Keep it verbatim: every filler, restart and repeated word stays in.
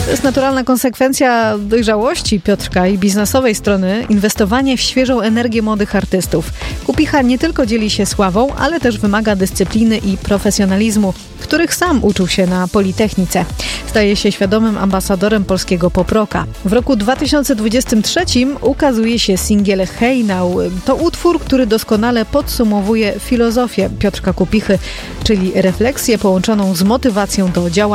To jest naturalna konsekwencja dojrzałości Piotrka i biznesowej strony inwestowanie w świeżą energię młodych artystów. Kupicha nie tylko dzieli się sławą, ale też wymaga dyscypliny i profesjonalizmu, których sam uczył się na Politechnice. Staje się świadomym ambasadorem polskiego pop-rocka. W roku dwa tysiące dwudziestym trzecim ukazuje się singiel Hey Now. To utwór, który doskonale podsumowuje filozofię Piotrka Kupichy, czyli refleksję połączoną z motywacją do działania.